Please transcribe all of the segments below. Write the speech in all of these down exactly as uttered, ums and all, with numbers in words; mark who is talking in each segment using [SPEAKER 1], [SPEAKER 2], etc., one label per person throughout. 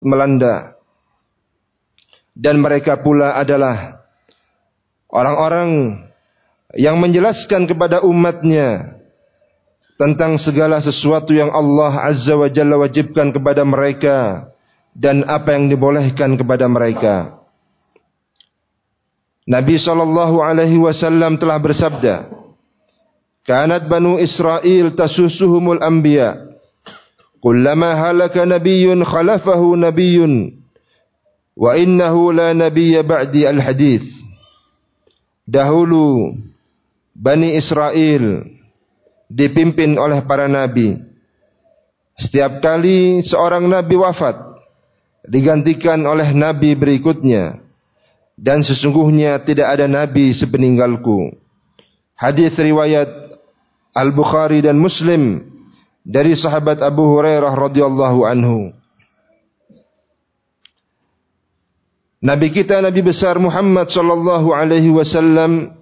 [SPEAKER 1] melanda. Dan mereka pula adalah orang-orang yang menjelaskan kepada umatnya tentang segala sesuatu yang Allah Azza wa Jalla wajibkan kepada mereka dan apa yang dibolehkan kepada mereka. Nabi sallallahu alaihi wasallam telah bersabda, "Kanat Banu Israil tasusuhumul anbiya, kullama halaka nabiyyun khalafahu nabiyyun, wa innahu la nabiyya ba'di al-hadits." Dahulu Bani Israel dipimpin oleh para nabi. Setiap kali seorang nabi wafat, digantikan oleh nabi berikutnya, dan sesungguhnya tidak ada nabi sepeninggalku. Hadis riwayat Al-Bukhari dan Muslim dari sahabat Abu Hurairah radhiyallahu anhu. Nabi kita, Nabi besar Muhammad sallallahu alaihi wasallam,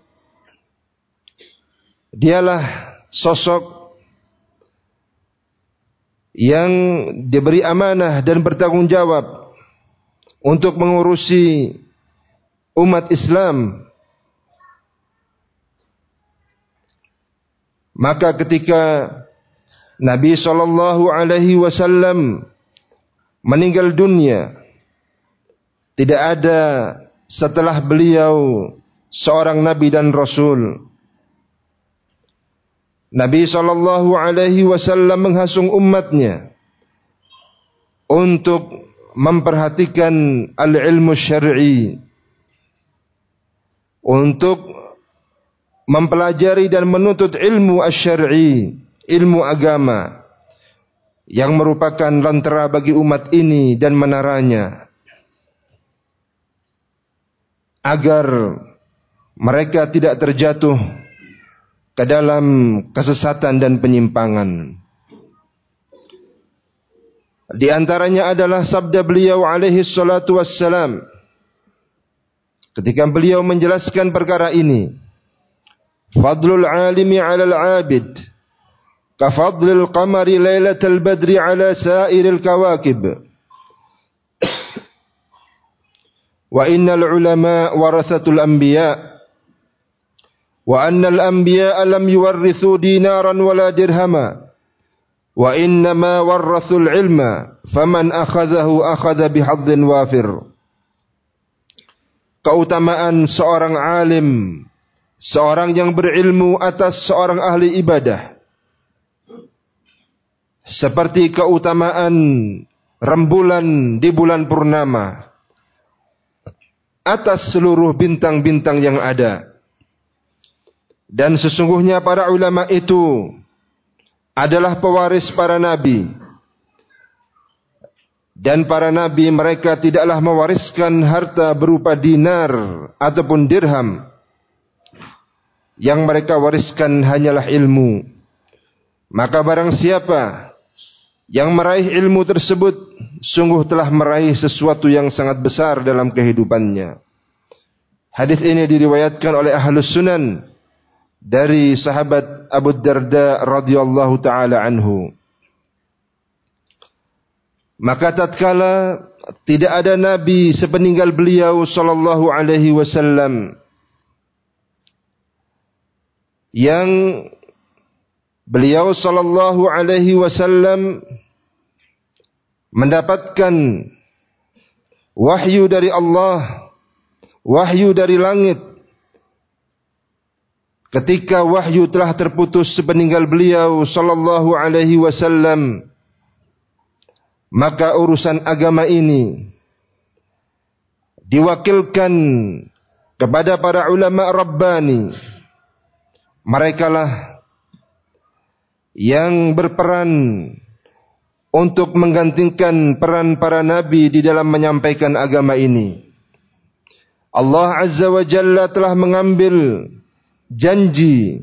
[SPEAKER 1] dialah sosok yang diberi amanah dan bertanggung jawab untuk mengurusi umat Islam. Maka ketika Nabi sallallahu alaihi wasallam meninggal dunia, tidak ada setelah beliau seorang nabi dan rasul. Nabi sallallahu alaihi wasallam menghasung umatnya untuk memperhatikan al-ilmu syar'i, untuk mempelajari dan menuntut ilmu asy-syar'i, ilmu agama yang merupakan lentera bagi umat ini dan menaranya, agar mereka tidak terjatuh ke dalam kesesatan dan penyimpangan. Di antaranya adalah sabda beliau alaihi salatu wassalam ketika beliau menjelaskan perkara ini, "Fadlul alimi 'alal 'abid ka fadlil qamari lailatal badri 'ala sa'iril kawakib. Wa innal ulama warathatul anbiya wa annal anbiya lam yuwarrithu dinaran wala dirhama wa innama warrathul ilma faman akhadhahu akhadha bihadzin wafir." Keutamaan seorang alim, seorang yang berilmu atas seorang ahli ibadah, seperti keutamaan rembulan di bulan purnama atas seluruh bintang-bintang yang ada. Dan sesungguhnya para ulama itu adalah pewaris para nabi. Dan para nabi mereka tidaklah mewariskan harta berupa dinar ataupun dirham. Yang mereka wariskan hanyalah ilmu. Maka barang siapa yang meraih ilmu tersebut, sungguh telah meraih sesuatu yang sangat besar dalam kehidupannya. Hadis ini diriwayatkan oleh Ahlus Sunan dari sahabat Abu Darda radhiyallahu taala anhu. Maka tatkala tidak ada nabi sepeninggal beliau sallallahu alaihi wasallam yang beliau sallallahu alaihi wasallam mendapatkan wahyu dari Allah, wahyu dari langit. Ketika wahyu telah terputus sepeninggal beliau sallallahu alaihi wasallam, maka urusan agama ini diwakilkan kepada para ulama rabbani. Merekalah yang berperan untuk menggantikan peran para nabi di dalam menyampaikan agama ini. Allah Azza wa Jalla telah mengambil janji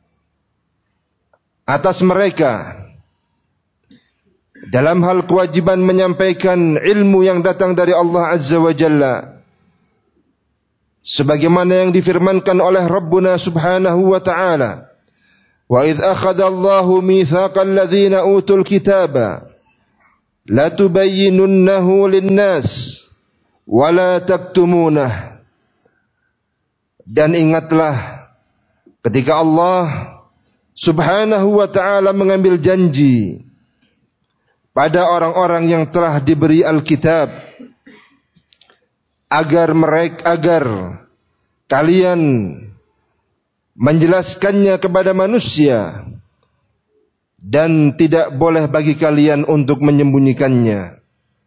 [SPEAKER 1] atas mereka dalam hal kewajiban menyampaikan ilmu yang datang dari Allah Azza wa Jalla, sebagaimana yang difirmankan oleh Rabbuna Subhanahu wa ta'ala, "Wa idh akhadha Allahu mitsaqal ladzina utul kitaba la tubayyinunnahu lin-nas wa la taktumunah. Dan ingatlah ketika Allah Subhanahu wa ta'ala mengambil janji pada orang-orang yang telah diberi Alkitab agar mereka agar kalian menjelaskannya kepada manusia dan tidak boleh bagi kalian untuk menyembunyikannya.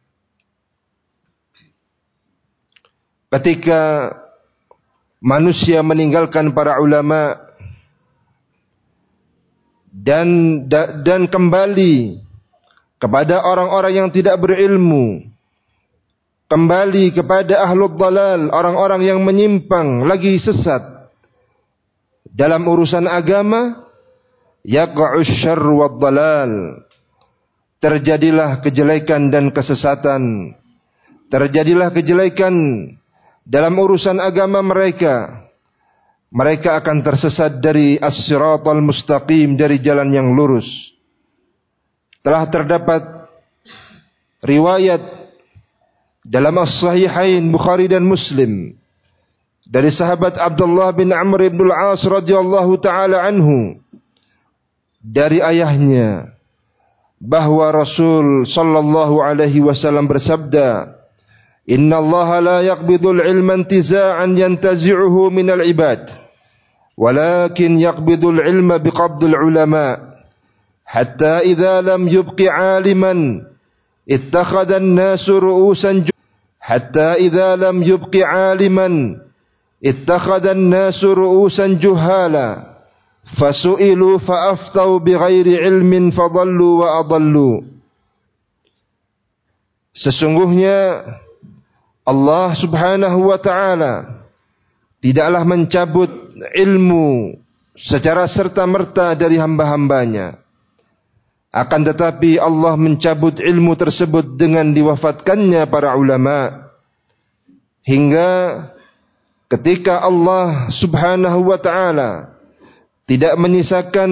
[SPEAKER 1] Ketika manusia meninggalkan para ulama dan dan kembali kepada orang-orang yang tidak berilmu, kembali kepada ahlul dalal, orang-orang yang menyimpang lagi sesat dalam urusan agama, yaqa'u syarr wad dalal, terjadilah kejelekan dan kesesatan, terjadilah kejelekan dalam urusan agama mereka. Mereka akan tersesat dari as-siratal mustaqim, dari jalan yang lurus. Telah terdapat riwayat dalam as-sahihain Bukhari dan Muslim dari sahabat Abdullah bin Amr bin al-As radhiyallahu taala anhu, dari ayahnya, bahwa Rasul sallallahu alaihi wasallam bersabda, "Inna Allah la yaqbidul ilma intiza'an yantazi'uhu minal ibad, walakin yaqbidul ilma biqabdil ulama, hatta idza lam yubqi 'aliman ittakhadha an-nasu ru'usan hatta idza lam yubqi 'aliman ittakhadha an-nasu ru'usan juhala." Fasu'ilu fa'aftau bighairi ilmin fadallu wa adallu. Sesungguhnya Allah Subhanahu wa ta'ala tidaklah mencabut ilmu secara serta-merta dari hamba-hambanya. Akan tetapi Allah mencabut ilmu tersebut dengan diwafatkannya para ulama, hingga ketika Allah Subhanahu wa ta'ala tidak menyisakan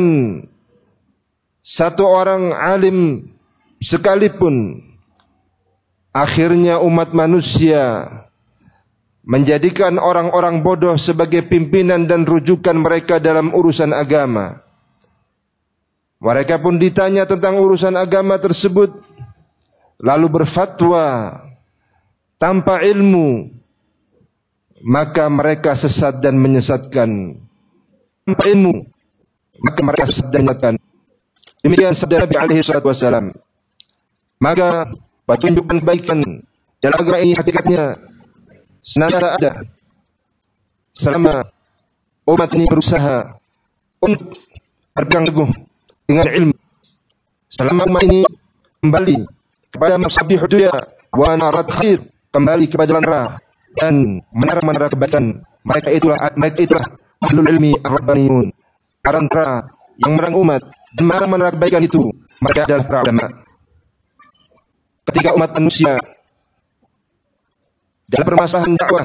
[SPEAKER 1] satu orang alim sekalipun, akhirnya umat manusia menjadikan orang-orang bodoh sebagai pimpinan dan rujukan mereka dalam urusan agama. Mereka pun ditanya tentang urusan agama tersebut, lalu berfatwa tanpa ilmu, maka mereka sesat dan menyesatkan. Tanpa ilmu, maka mereka sesat dan menyesatkan. Demikian sabda Nabi alaihi salatu wassalam. Maka petunjuk dan kebaikan dalam agama ini hakikatnya senantiasa ada selama umat ini berusaha untuk berpegang teguh dengan ilmu. Selama umat ini kembali kepada masabih dunya wa narat khair, kembali kepada jalan terang dan menara-menara kebaikan, mereka itulah mereka itulah ahlul ilmi ar-rabbaniyun, para yang menerang umat dan menara-menara kebaikan itu, mereka adalah para ulama. Ketika umat manusia dalam permasalahan dakwah,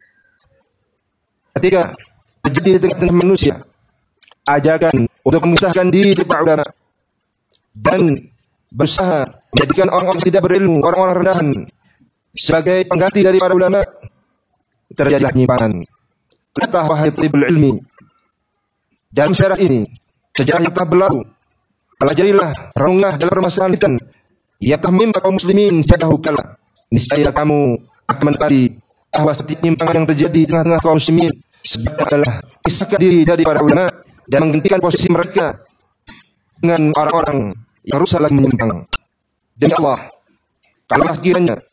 [SPEAKER 1] ketika terjadi di tengah manusia ajakan untuk memisahkan diri dari para ulama dan berusaha menjadikan orang-orang tidak berilmu, orang-orang rendahan sebagai pengganti dari para ulama, terjadilah penyimpangan. Kata wahai talibul ilmi, dalam syarah ini sejarah yang telah berlalu, pelajarilah, renunglah dalam permasalahan itu. Ya tahmim kaum muslimin sejauh kala, niscaya kamu akan mendapati bahwa setiap penyimpangan yang terjadi di tengah-tengah kaum muslimin sebab adalah memisahkan diri dari para ulama dan menggantikan posisi mereka dengan orang-orang yang rusak lagi menyimpang. Demi Allah, kalau kiranya